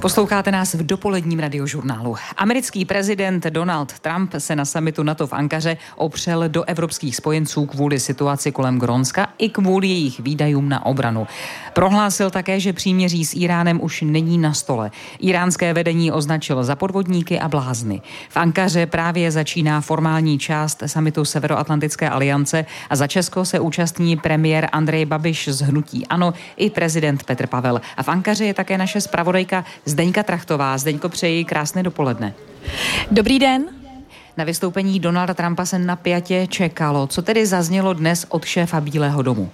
Posloucháte nás v dopoledním radiožurnálu. Americký prezident Donald Trump se na summitu NATO v Ankaře opřel do evropských spojenců kvůli situaci kolem Grónska i kvůli jejich výdajům na obranu. Prohlásil také, že příměří s Iránem už není na stole. Iránské vedení označil za podvodníky a blázny. V Ankaře právě začíná formální část summitu Severoatlantické aliance a za Česko se účastní premiér Andrej Babiš z hnutí ANO i prezident Petr Pavel. A v Ankaře je také naše zpravodajka Zdeňka Trachtová. Zdeňko, přeji krásné dopoledne. Dobrý den. Na vystoupení Donalda Trumpa se napjatě čekalo. Co tedy zaznělo dnes od šéfa Bílého domu?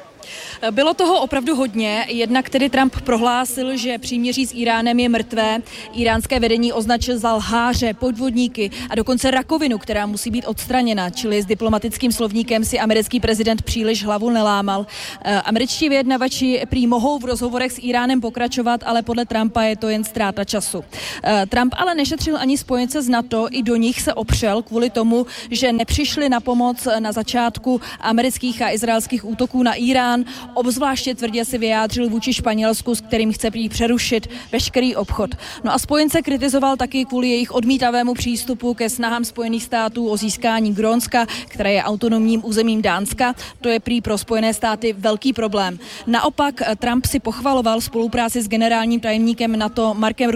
Bylo toho opravdu hodně, jednak tedy Trump prohlásil, že příměří s Iránem je mrtvé, iránské vedení označil za lháře, podvodníky a dokonce rakovinu, která musí být odstraněna, čili s diplomatickým slovníkem si americký prezident příliš hlavu nelámal. Američtí vyjednavači prý mohou v rozhovorech s Iránem pokračovat, ale podle Trumpa je to jen ztráta času. Trump ale nešetřil ani spojence z NATO, i do nich se opřel kvůli tomu, že nepřišli na pomoc na začátku amerických a izraelských útoků na Irán. Obzvláště tvrdě si vyjádřil vůči Španělsku, s kterým chce prý přerušit veškerý obchod. No a spojence kritizoval taky kvůli jejich odmítavému přístupu ke snahám Spojených států o získání Grónska, které je autonomním územím Dánska. To je prý pro Spojené státy velký problém. Naopak Trump si pochvaloval spolupráci s generálním tajemníkem NATO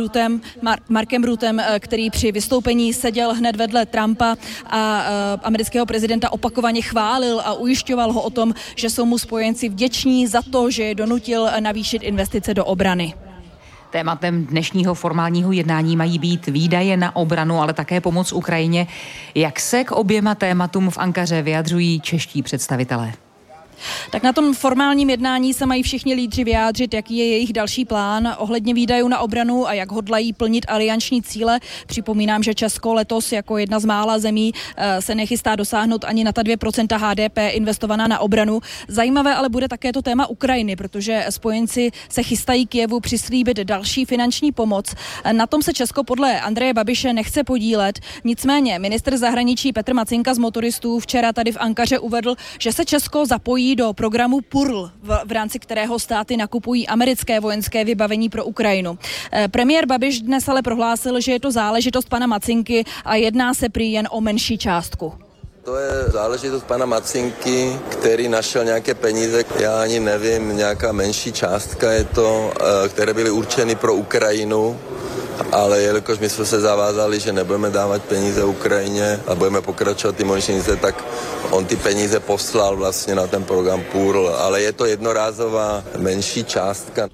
Markem Ruttem, který při vystoupení seděl hned vedle Trumpa a amerického prezidenta opakovaně chválil a ujišťoval ho o tom, že jsou mu spojenci vděční za to, že je donutil navýšit investice do obrany. Tématem dnešního formálního jednání mají být výdaje na obranu, ale také pomoc Ukrajině. Jak se k oběma tématům v Ankaře vyjadřují čeští představitelé? Tak na tom formálním jednání se mají všichni lídři vyjádřit, jaký je jejich další plán ohledně výdajů na obranu a jak hodlají plnit alianční cíle. Připomínám, že Česko letos jako jedna z mála zemí se nechystá dosáhnout ani na ta 2% HDP investovaná na obranu. Zajímavé ale bude také to téma Ukrajiny, protože spojenci se chystají Kyjevu přislíbit další finanční pomoc. Na tom se Česko podle Andreje Babiše nechce podílet. Nicméně ministr zahraničí Petr Macinka z Motoristů včera tady v Ankaře uvedl, že se Česko zapojí do programu PURL, v rámci kterého státy nakupují americké vojenské vybavení pro Ukrajinu. Premiér Babiš dnes ale prohlásil, že je to záležitost pana Macinky a jedná se prý jen o menší částku. To je záležitost pana Macinky, který našel nějaké peníze, já ani nevím, nějaká menší částka je to, které byly určeny pro Ukrajinu, ale jelikož my jsme se zavázali, že nebudeme dávat peníze Ukrajině a budeme pokračovat ty možnice, tak on ty peníze poslal vlastně na ten program PURL, ale je to jednorázová menší částka.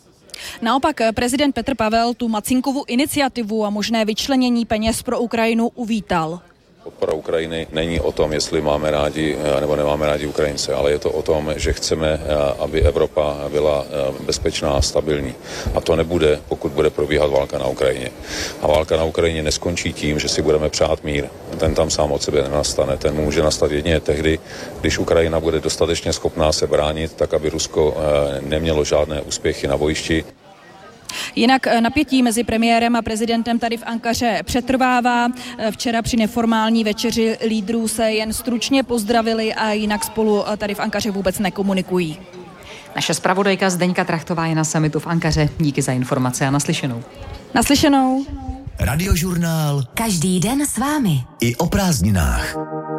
Naopak prezident Petr Pavel tu Macinkovu iniciativu a možné vyčlenění peněz pro Ukrajinu uvítal. Podpora Ukrajiny není o tom, jestli máme rádi nebo nemáme rádi Ukrajince, ale je to o tom, že chceme, aby Evropa byla bezpečná a stabilní. A to nebude, pokud bude probíhat válka na Ukrajině. A válka na Ukrajině neskončí tím, že si budeme přát mír. Ten tam sám od sebe nenastane. Ten může nastat jedině tehdy, když Ukrajina bude dostatečně schopná se bránit, tak aby Rusko nemělo žádné úspěchy na bojišti. Jinak napětí mezi premiérem a prezidentem tady v Ankaře přetrvává. Včera při neformální večeři lídrů se jen stručně pozdravili a jinak spolu tady v Ankaře vůbec nekomunikují. Naše zpravodajka Zdeňka Trachtová je na summitu v Ankaře. Díky za informace a naslyšenou. Naslyšenou. Radiožurnál. Každý den s vámi. I o prázdninách.